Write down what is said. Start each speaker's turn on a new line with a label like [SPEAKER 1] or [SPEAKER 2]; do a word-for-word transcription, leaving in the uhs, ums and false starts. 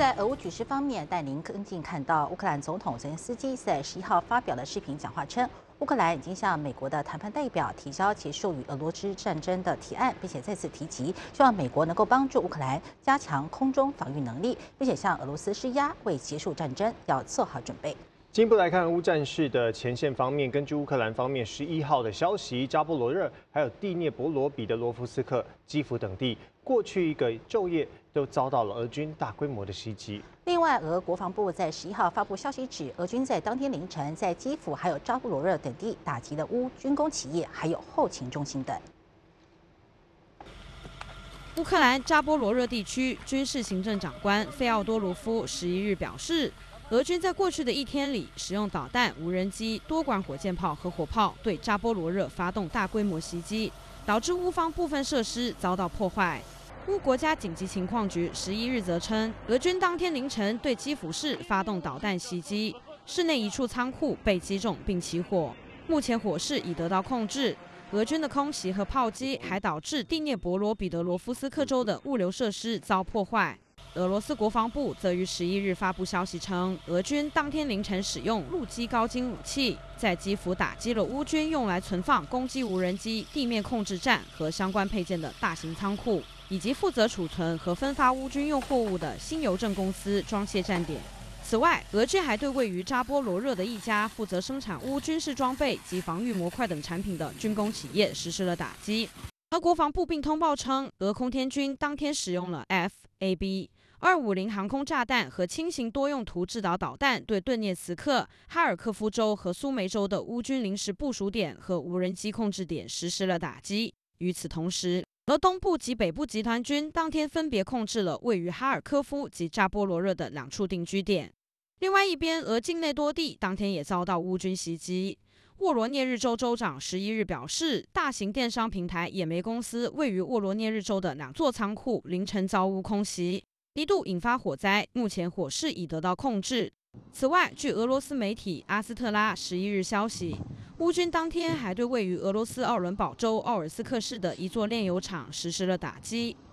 [SPEAKER 1] 在俄乌局势方面，带您跟进看到乌克兰总统泽连斯基在十一号发表了视频讲话，称乌克兰已经向美国的谈判代表提交结束与俄罗斯战争的提案，并且再次提及希望美国能够帮助乌克兰加强空中防御能力，并且向俄罗斯施压，为结束战争要做好准备。
[SPEAKER 2] 进一步来看，乌战事的前线方面，根据乌克兰方面十一号的消息，扎波罗热、还有第聂伯罗、彼得罗夫斯克、基辅等地，过去一个昼夜都遭到了俄军大规模的袭击。
[SPEAKER 1] 另外，俄国防部在十一号发布消息指，俄军在当天凌晨在基辅还有扎波罗热等地打击了乌军工企业，还有后勤中心等。
[SPEAKER 3] 乌克兰扎波罗热地区军事行政长官费奥多罗夫十一日表示，俄军在过去的一天里，使用导弹、无人机、多管火箭炮和火炮对扎波罗热发动大规模袭击，导致乌方部分设施遭到破坏。乌国家紧急情况局十一日则称，俄军当天凌晨对基辅市发动导弹袭击，市内一处仓库被击中并起火，目前火势已得到控制。 俄军的空袭和炮击还导致第聂伯罗彼得罗夫斯克州的物流设施遭破坏。俄罗斯国防部则于十一日发布消息称，俄军当天凌晨使用陆基高精武器，在基辅打击了乌军用来存放攻击无人机、地面控制站和相关配件的大型仓库，以及负责储存和分发乌军用货物的新邮政公司装卸站点。 此外，俄军还对位于扎波罗热的一家负责生产乌军事装备及防御模块等产品的军工企业实施了打击。而国防部并通报称，俄空天军当天使用了 F A B 二五零航空炸弹和轻型多用途制导导弹，对顿涅茨克、哈尔科夫州和苏梅州的乌军临时部署点和无人机控制点实施了打击。与此同时， 俄东部及北部集团军当天分别控制了位于哈尔科夫及扎波罗热的两处定居点。另外一边，俄境内多地当天也遭到乌军袭击。沃罗涅日州州长十一日表示，大型电商平台野莓公司位于沃罗涅日州的两座仓库凌晨遭乌空袭，一度引发火灾，目前火势已得到控制。此外，据俄罗斯媒体阿斯特拉十一日消息， 乌军当天还对位于俄罗斯奥伦堡州奥尔斯克市的一座炼油厂实施了打击。